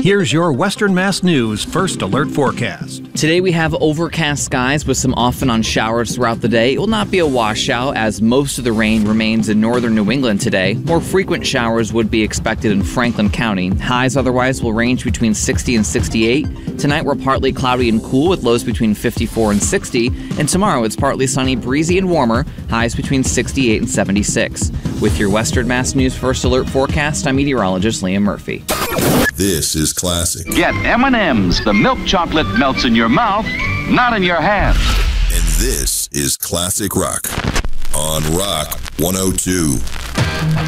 Here's your Western Mass News First Alert forecast. Today we have overcast skies with some off and on showers throughout the day. It will not be a washout as most of the rain remains in northern New England today. More frequent showers would be expected in Franklin County. Highs otherwise will range between 60 and 68. Tonight we're partly cloudy and cool with lows between 54 and 60. And tomorrow it's partly sunny, breezy, and warmer. Highs between 68 and 76. With your Western Mass News First Alert forecast, I'm meteorologist Liam Murphy. This is classic. Get M&M's. The milk chocolate melts in your mouth, not in your hand. And this is Classic Rock on Rock 102.